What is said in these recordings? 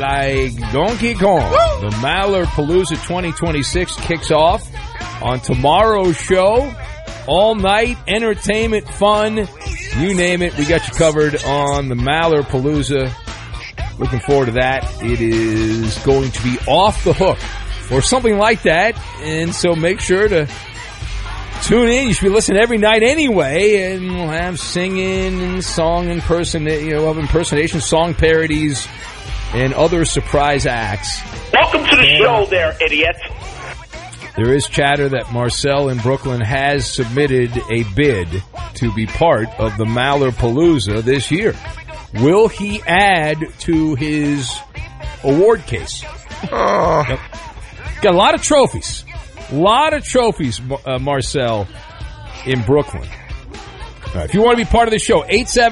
like Donkey Kong. Woo! The Maller Palooza 2026 kicks off on tomorrow's show. All night, entertainment, fun, you name it. We got you covered on the Maller Palooza. Looking forward to that. It is going to be off the hook or something like that. And so make sure to tune in. You should be listening every night anyway. And we'll have singing and song impersonation, song parodies, and other surprise acts. Welcome to the show there, idiot. There is chatter that Marcel in Brooklyn has submitted a bid to be part of the Maller Palooza this year. Will he add to his award case? Yep. Got a lot of trophies. Marcel in Brooklyn. All right, if you want to be part of the show,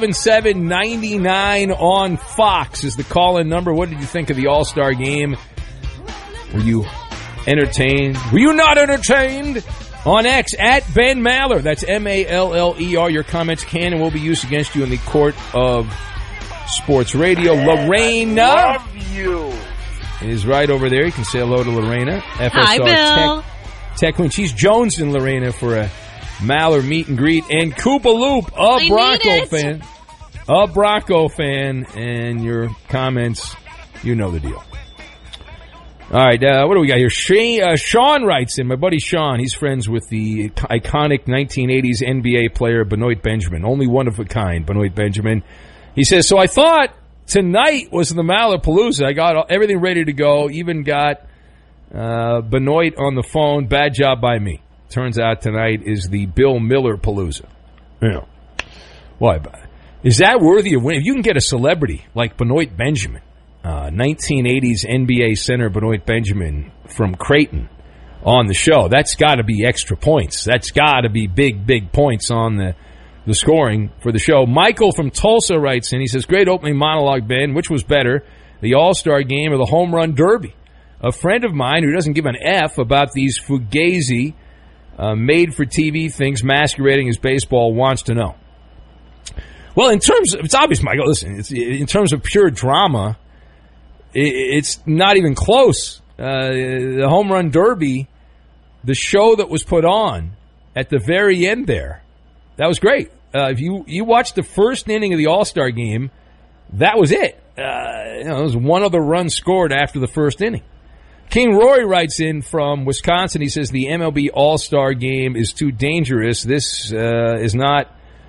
877-99 on Fox is the call-in number. What did you think of the All-Star game? Were you entertained? Were you not entertained? On X, at Ben Maller. That's M-A-L-L-E-R. Your comments can and will be used against you in the court of sports radio. Lorena. Love you. Is right over there. You can say hello to Lorena. FSR Hi, Bill. Tech Queen. She's Jones and Lorena for a Maller meet and greet. And Koopa Loop, a Bronco fan. A Bronco fan. And your comments, you know the deal. All right, what do we got here? Sean writes in. My buddy Sean, he's friends with the iconic 1980s NBA player Benoit Benjamin. Only one of a kind, Benoit Benjamin. He says, so I thought tonight was the Maller Palooza. I got everything ready to go, even got Benoit on the phone. Bad job by me. Turns out tonight is the Bill Miller Palooza. Yeah. Why? Is that worthy of winning? If you can get a celebrity like Benoit Benjamin, 1980s NBA center Benoit Benjamin from Creighton on the show, that's got to be extra points. That's got to be big points on the scoring for the show. Michael from Tulsa writes in. He says, great opening monologue, Ben. Which was better, the All-Star game or the Home Run Derby? A friend of mine who doesn't give an F about these Fugazi made-for-TV things masquerading as baseball wants to know. Well, in terms of, it's obvious, Michael, listen, in terms of pure drama, it's not even close. The Home Run Derby, the show that was put on at the very end there, that was great. If you watched the first inning of the All-Star game, that was it. There was one other run scored after the first inning. King Roy writes in from Wisconsin. He says the MLB All-Star game is too dangerous. This is not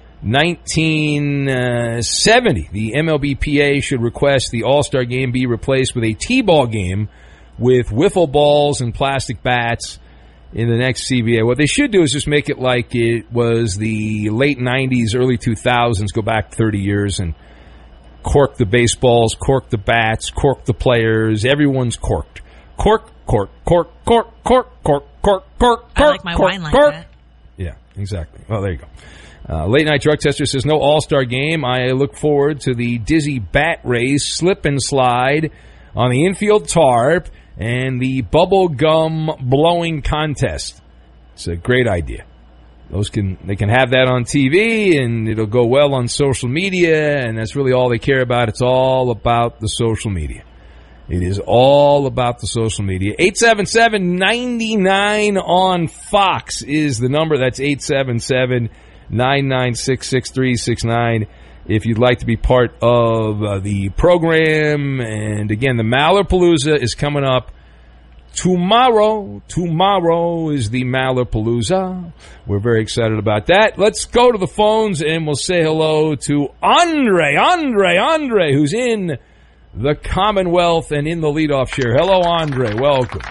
1970. The MLBPA should request the All-Star game be replaced with a T-ball game with wiffle balls and plastic bats in the next CBA. What they should do is just make it like it was the late 90s, early 2000s, go back 30 years, and cork the baseballs, cork the bats, cork the players. Everyone's corked. Cork. I like my wine like that. Yeah, exactly. Well, there you go. Late Night Drug Tester says, no All-Star game. I look forward to the dizzy bat race, slip and slide on the infield tarp, and the bubble gum blowing contest. It's a great idea. They can have that on TV, and it'll go well on social media, and that's really all they care about. It's all about the social media. It is all about the social media. 877-99 on Fox is the number. That's 877-996-6369 if you'd like to be part of the program. And again, the Maller Palooza is coming up tomorrow. Tomorrow is the Maller Palooza. We're very excited about that. Let's go to the phones and we'll say hello to Andre, who's in the Commonwealth and in the leadoff chair. Hello, Andre. Welcome.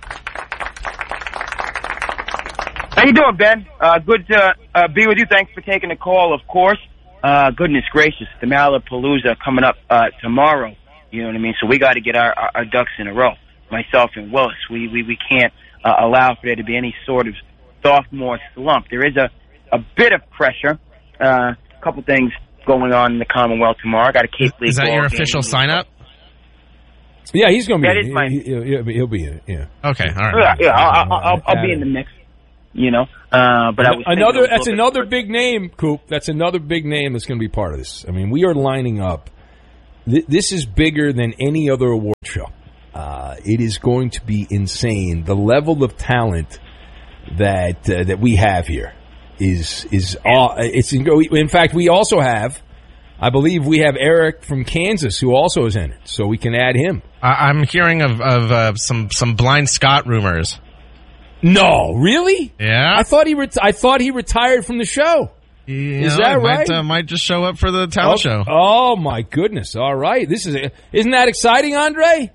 How you doing, Ben? Good to be with you. Thanks for taking the call, of course. Goodness gracious, the Maller Palooza coming up tomorrow. You know what I mean? So we got to get our ducks in a row. Myself and Willis, we can't allow for there to be any sort of sophomore slump. There is a bit of pressure. A couple things going on in the Commonwealth tomorrow. I got a Cape League. Is that your official sign-up? Yeah, he's going to be. That is my. He'll be in it. Yeah. Okay. All right. Yeah, I'll be in the mix. You know, but I was that's another big name, Coop. That's another big name that's going to be part of this. I mean, we are lining up This is bigger than any other award show. It is going to be insane. The level of talent that we have here is it's in fact we also have, I believe we have Eric from Kansas who also is in it, so we can add him. I'm hearing of some Blind Scott rumors. No, really? Yeah. I thought he retired from the show. Is that right? Might just show up for the talent show. Oh my goodness! All right, isn't that exciting, Andre?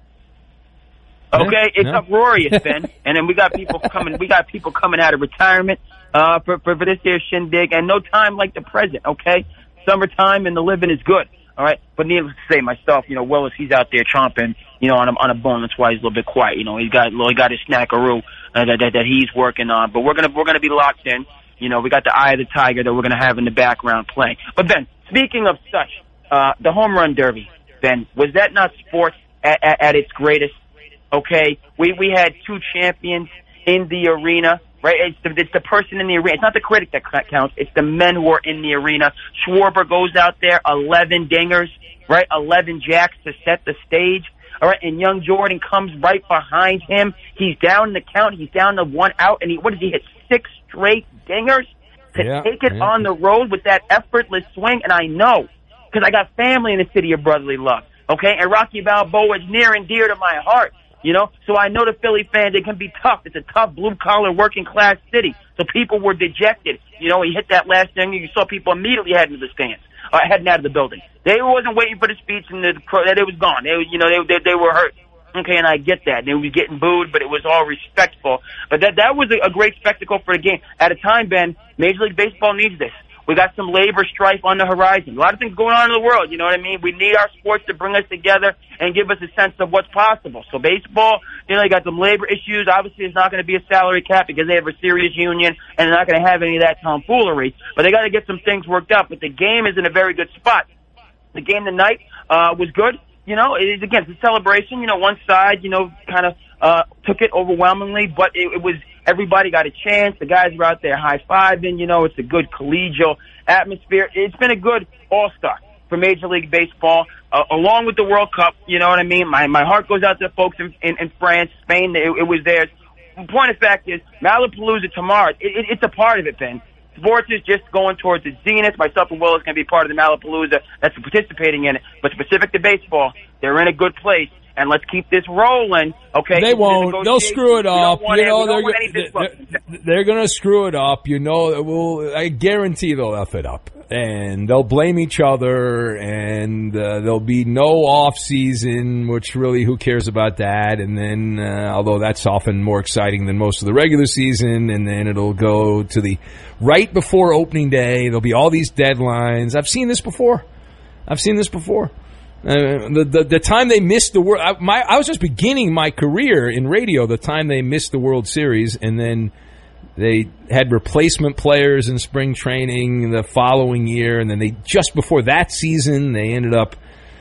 Okay, it's uproarious, Ben. And then we got people coming. We got people coming out of retirement for this here shindig, and no time like the present. Okay, summertime and the living is good. All right, but needless to say, myself, Willis, he's out there chomping, on a bone. That's why he's a little bit quiet. He got his snackaroo that he's working on. But we're gonna be locked in. We got the eye of the tiger that we're gonna have in the background playing. But Ben, speaking of such, the home run derby, Ben, was that not sports at its greatest? Okay, we had two champions in the arena, right? It's the person in the arena. It's not the critic that counts. It's the men who are in the arena. Schwarber goes out there, 11 dingers, right? 11 jacks to set the stage. All right, and young Jordan comes right behind him. He's down the count. He's down to 1 out, and what does he hit? 6 straight dingers to take it on the road with that effortless swing. And I know, because I got family in the city of brotherly love. Okay, and Rocky Balboa is near and dear to my heart. So I know the Philly fans, it can be tough. It's a tough blue-collar working-class city. So people were dejected. He hit that last thing, you saw people immediately heading to the stands, heading out of the building. They wasn't waiting for the speech and that it was gone. They were hurt. Okay, and I get that. They were getting booed, but it was all respectful. But that was a great spectacle for the game. At a time, Ben, Major League Baseball needs this. We got some labor strife on the horizon. A lot of things going on in the world, you know what I mean? We need our sports to bring us together and give us a sense of what's possible. So baseball, you got some labor issues. Obviously, it's not going to be a salary cap because they have a serious union and they're not going to have any of that tomfoolery. But they got to get some things worked out. But the game is in a very good spot. The game tonight was good. It's again, it's a celebration. One side, kind of took it overwhelmingly, but it was everybody got a chance. The guys were out there high-fiving. It's a good collegial atmosphere. It's been a good all-star for Major League Baseball, along with the World Cup. You know what I mean? My heart goes out to the folks in France, Spain. It was theirs. The point of fact is, Malapalooza tomorrow, it's a part of it, Ben. Sports is just going towards its zenith. Myself and Will is going to be part of the Malapalooza that's participating in it. But specific to baseball, they're in a good place. And let's keep this rolling, okay? They won't. They'll screw it up. They're going to screw it up. I guarantee they'll F it up. And they'll blame each other, and there'll be no off-season, which really, who cares about that? And then, although that's often more exciting than most of the regular season, and then it'll go to the right before opening day. There'll be all these deadlines. I've seen this before. The time they missed the World, I was just beginning my career in radio. The time they missed the World Series, and then they had replacement players in spring training the following year, and then just before that season they ended up,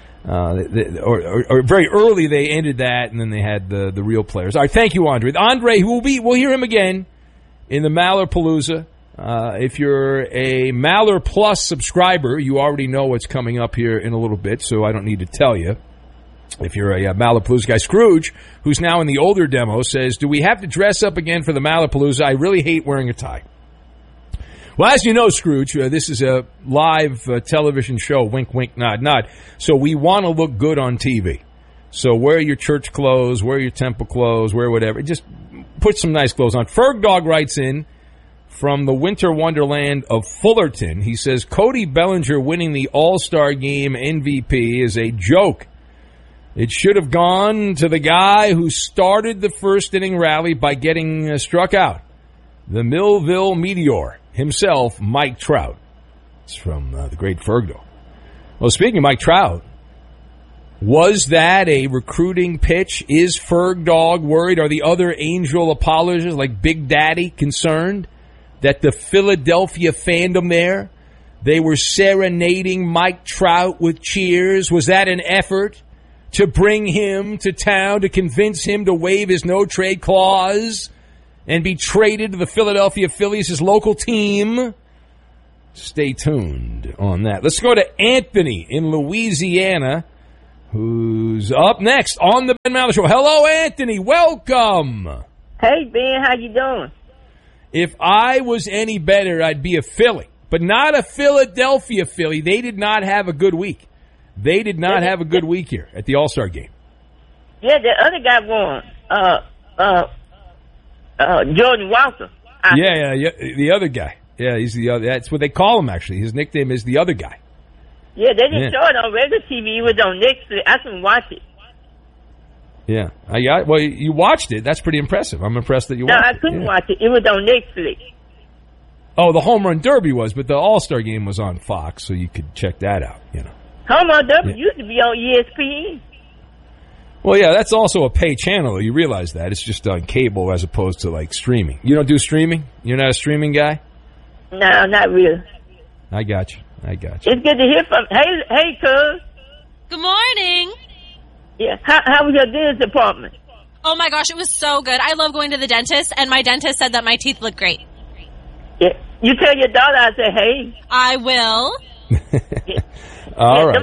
or very early they ended that, and then they had the real players. All right, thank you, Andre. Andre, we'll hear him again in the Malapalooza. If you're a Maller Plus subscriber, you already know what's coming up here in a little bit, so I don't need to tell you. If you're a Malapalooza guy, Scrooge, who's now in the older demo, says, do we have to dress up again for the Malapalooza? I really hate wearing a tie. Well, as you know, Scrooge, this is a live television show, wink, wink, nod, nod. So we want to look good on TV. So wear your church clothes, wear your temple clothes, wear whatever. Just put some nice clothes on. Ferg Dog writes in, from the winter wonderland of Fullerton, he says, Cody Bellinger winning the All-Star Game MVP is a joke. It should have gone to the guy who started the first inning rally by getting struck out. The Millville Meteor himself, Mike Trout. It's from the great Ferg. Well, speaking of Mike Trout, was that a recruiting pitch? Is Ferg Dog worried? Are the other Angel apologists like Big Daddy concerned that the Philadelphia fandom there, they were serenading Mike Trout with cheers? Was that an effort to bring him to town, to convince him to waive his no-trade clause and be traded to the Philadelphia Phillies, his local team? Stay tuned on that. Let's go to Anthony in Louisiana. who's up next on the Ben Maller Show. Hello, Anthony. Welcome. Hey, Ben. How you doing? If I was any better, I'd be a Philly, but not a Philadelphia Philly. They did not have a good week. They did not have a good week here at the All-Star game. Yeah, the other guy won. Jordan Walker. Yeah, the other guy. Yeah, he's the other. That's what they call him, actually. His nickname is the other guy. Yeah, they didn't show it on regular TV. It was on Netflix. I can watch it. Yeah. Well, you watched it. That's pretty impressive. I'm impressed that you watched it. No, I couldn't watch it. It was on Netflix. Oh, the Home Run Derby was, but the All-Star game was on Fox, so you could check that out, Home Run Derby used to be on ESPN. Well, yeah, that's also a pay channel. You realize that. It's just on cable as opposed to, like, streaming. You don't do streaming? You're not a streaming guy? No, not really. I got you. It's good to hear from. Hey, cuz. Good morning. Yeah. How was your dentist appointment? Oh my gosh, it was so good. I love going to the dentist, and my dentist said that my teeth look great. Yeah. You tell your daughter I said hey. I will. All right.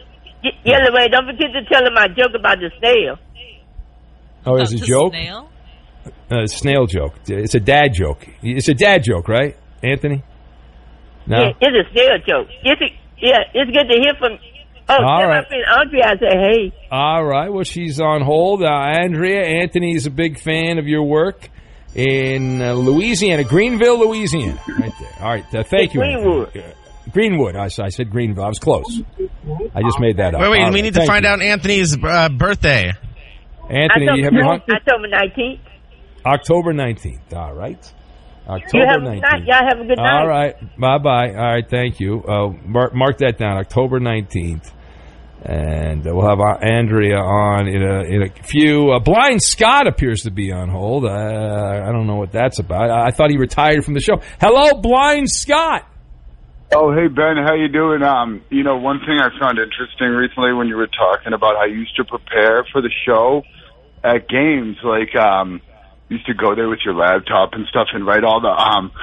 Don't forget to tell her my joke about the snail. Oh, it's a joke? Snail? Snail joke. It's a dad joke. It's a dad joke, right, Anthony? No? Yeah, it's a snail joke. It's good to hear from. Oh, all tell right. my friend Andrea I say hey. All right. Well, she's on hold. Andrea, Anthony's a big fan of your work in Louisiana, Greenville, Louisiana. Right there. All right. Thank you. Greenwood. Greenwood. I said Greenville. I was close. I just made that up. Wait. We need to find out Anthony's birthday. Anthony, you have your October 19th. October 19th. All right. October 19th. Y'all have a good night. All right. Bye-bye. All right. Thank you. Mark that down. October 19th. And we'll have Andrea on in a few. Blind Scott appears to be on hold. I don't know what that's about. I thought he retired from the show. Hello, Blind Scott. Oh, hey, Ben, how you doing? One thing I found interesting recently when you were talking about how you used to prepare for the show at games, like, you used to go there with your laptop and stuff and write all the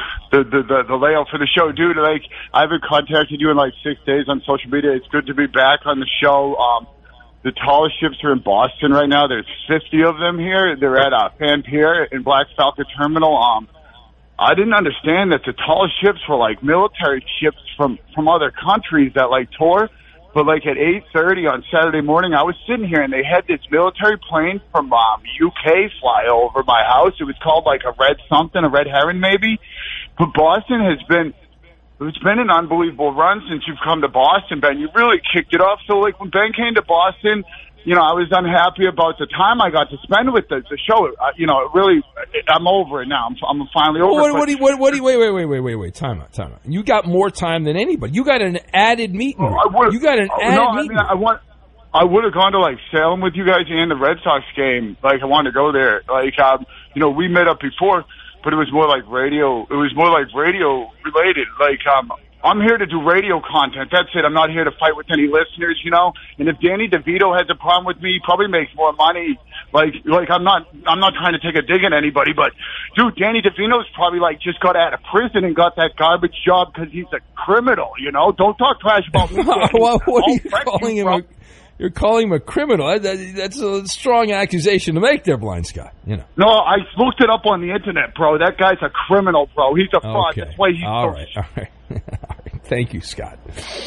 layout for the show. Dude, like, I haven't contacted you in like 6 days on social media. It's good to be back on the show. The tallest ships are in Boston right now. There's 50 of them here. They're at Fan Pier in Black Falcon Terminal. I didn't understand that the tallest ships were like military ships from other countries that like tour. But like at 8:30 on Saturday morning, I was sitting here and they had this military plane from UK fly over my house. It was called like a red herring maybe. But Boston it's been an unbelievable run since you've come to Boston, Ben. You really kicked it off. So like when Ben came to Boston, I was unhappy about the time I got to spend with the show. Really, I'm over it now. I'm finally over it. Wait. Time out. You got more time than anybody. You got an added meeting. You got an added meeting. I would have gone to like Salem with you guys and the Red Sox game. Like I wanted to go there. Like we met up before, but it was more like radio. It was more like radio related. Like I'm here to do radio content. That's it. I'm not here to fight with any listeners, And if Danny DeVito has a problem with me, he probably makes more money. Like I'm not trying to take a dig at anybody, but dude, Danny DeVito's probably like just got out of prison and got that garbage job because he's a criminal, Don't talk trash about me. What are you calling him? You're calling him a criminal. That's a strong accusation to make there, Blind Scott. No, I looked it up on the internet, bro. That guy's a criminal, bro. He's a fraud. Okay. That's why he's all right. Thank you, Scott.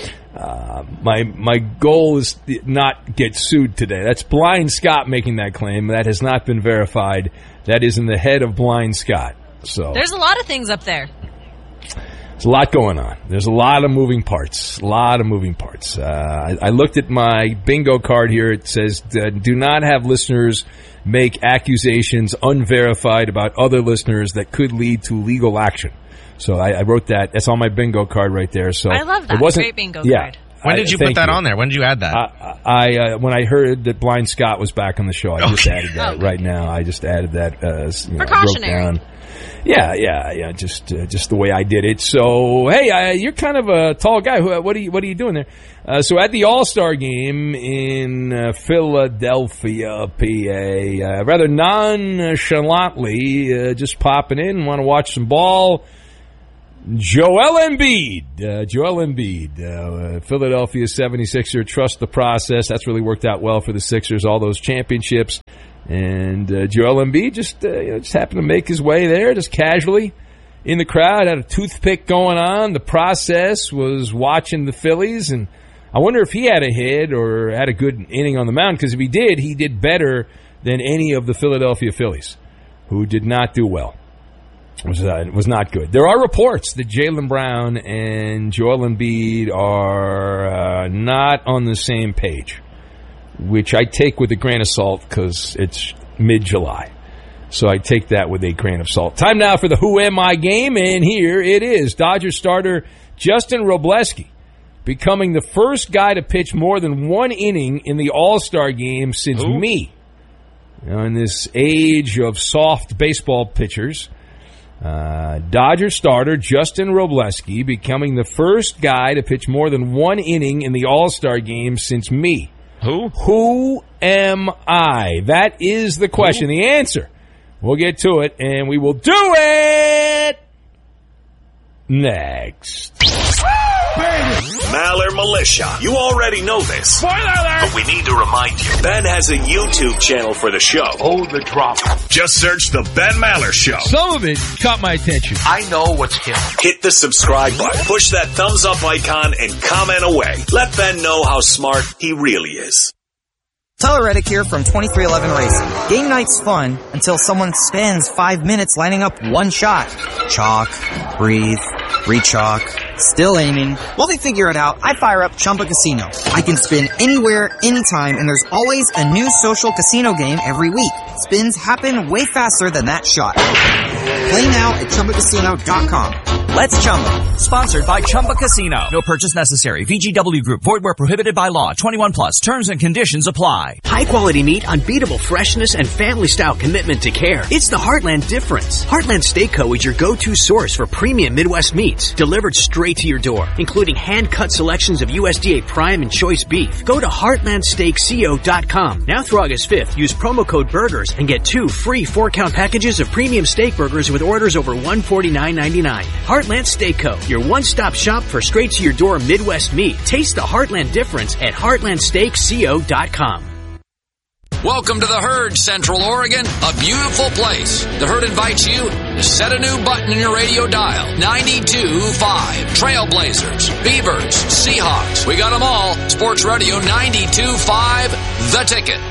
My goal is to not get sued today. That's Blind Scott making that claim. That has not been verified. That is in the head of Blind Scott. So there's a lot of things up there. There's a lot going on. There's a lot of moving parts. I looked at my bingo card here. It says, do not have listeners make accusations unverified about other listeners that could lead to legal action. So I wrote that. That's on my bingo card right there. So I love that. It wasn't, great bingo card. When did you put that on there? When did you add that? When I heard that Blind Scott was back on the show, I just added that right now. I just added that as precautionary. I wrote down. Yeah. Just the way I did it. So hey, you're kind of a tall guy. What are you doing there? So at the All-Star game in Philadelphia, PA, rather nonchalantly, just popping in, want to watch some ball. Joel Embiid. Philadelphia 76er. Trust the process. That's really worked out well for the Sixers, all those championships. And Joel Embiid just happened to make his way there, just casually in the crowd, had a toothpick going on. The process was watching the Phillies, and I wonder if he had a hit or had a good inning on the mound, because if he did better than any of the Philadelphia Phillies, who did not do well. It was not good. There are reports that Jaylen Brown and Joel Embiid are not on the same page, which I take with a grain of salt because it's mid-July. So I take that with a grain of salt. Time now for the Who Am I game, and here it is. Dodgers starter Justin Robleski becoming the first guy to pitch more than one inning in the All-Star game since me. In this age of soft baseball pitchers, Dodgers starter Justin Robleski becoming the first guy to pitch more than one inning in the All-Star game since me. Who am I? That is the question. The answer. We'll get to it, and we will do it next. Maller Militia. You already know this. Spoiler alert! But we need to remind you. Ben has a YouTube channel for the show. Oh, the drop. Just search The Ben Maller Show. Some of it caught my attention. I know what's killing. Hit the subscribe button. Push that thumbs up icon and comment away. Let Ben know how smart he really is. Tyler Reddick here from 2311 Racing. Game night's fun until someone spends 5 minutes lining up one shot. Chalk, breathe, re-chalk, still aiming. While they figure it out, I fire up Chumba Casino. I can spin anywhere, anytime, and there's always a new social casino game every week. Spins happen way faster than that shot. Play now at ChumbaCasino.com. Let's Chumba. Sponsored by Chumba Casino. No purchase necessary. VGW Group. Void where prohibited by law. 21 plus. Terms and conditions apply. High quality meat, unbeatable freshness, and family style commitment to care. It's the Heartland difference. Heartland Steak Co. is your go-to source for premium Midwest meats. Delivered straight to your door, including hand-cut selections of USDA prime and choice beef. Go to HeartlandSteakCo.com. Now through August 5th, use promo code BURGERS and get 2 free 4-count packages of premium steak burgers with orders over $149.99. Heartland Steak Co., your one-stop shop for straight-to-your-door Midwest meat. Taste the Heartland difference at HeartlandSteakCo.com. Welcome to the Herd, Central Oregon, a beautiful place. The Herd invites you to set a new button in your radio dial. 92.5. Trailblazers, Beavers, Seahawks. We got them all. Sports Radio 92.5, The Ticket.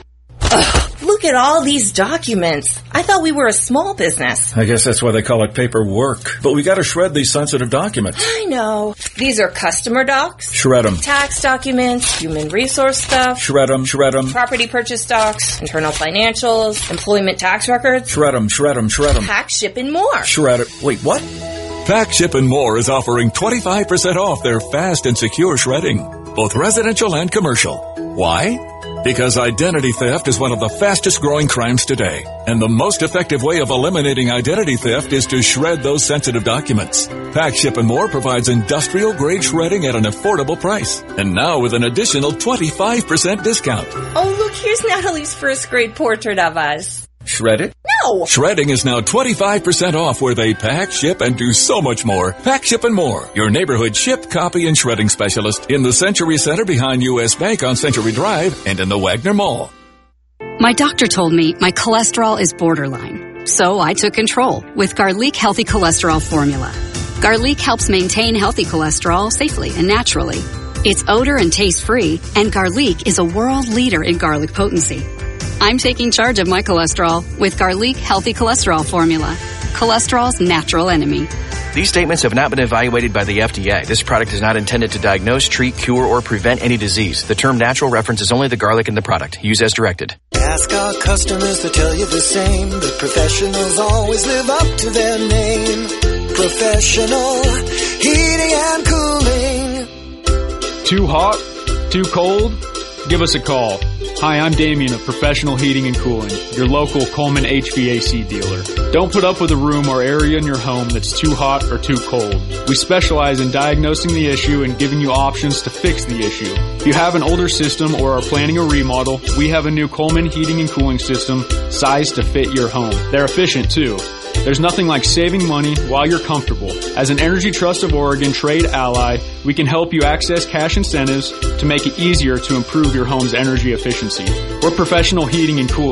Look at all these documents. I thought we were a small business. I guess that's why they call it paperwork. But we gotta shred these sensitive documents. I know. These are customer docs. Shred them. Tax documents, human resource stuff. Shred them, shred them. Property purchase docs, internal financials, employment tax records. Shred them, shred them, shred them. Pack, ship, and more. Shred it. Wait, what? Pack, Ship, and More is offering 25% off their fast and secure shredding, both residential and commercial. Why? Because identity theft is one of the fastest growing crimes today. And the most effective way of eliminating identity theft is to shred those sensitive documents. Pack, Ship, and More provides industrial grade shredding at an affordable price. And now with an additional 25% discount. Oh, look, here's Natalie's first grade portrait of us. Shred it? No! Shredding is now 25% off where they pack, ship, and do so much more. Pack, Ship, and More. Your neighborhood ship, copy, and shredding specialist in the Century Center behind U.S. Bank on Century Drive and in the Wagner Mall. My doctor told me my cholesterol is borderline. So I took control with Garlic Healthy Cholesterol Formula. Garlic helps maintain healthy cholesterol safely and naturally. It's odor and taste free, and Garlic is a world leader in garlic potency. I'm taking charge of my cholesterol with Garlic Healthy Cholesterol Formula. Cholesterol's natural enemy. These statements have not been evaluated by the FDA. This product is not intended to diagnose, treat, cure, or prevent any disease. The term natural references only the garlic in the product. Use as directed. Ask our customers to tell you the same. The professionals always live up to their name. Professional heating and cooling. Too hot? Too cold? Give us a call. Hi, I'm Damien of Professional Heating and Cooling, your local Coleman HVAC dealer. Don't put up with a room or area in your home that's too hot or too cold. We specialize in diagnosing the issue and giving you options to fix the issue. If you have an older system or are planning a remodel, we have a new Coleman Heating and Cooling system sized to fit your home. They're efficient too. There's nothing like saving money while you're comfortable. As an Energy Trust of Oregon trade ally, we can help you access cash incentives to make it easier to improve your home's energy efficiency. We're professional heating and cooling.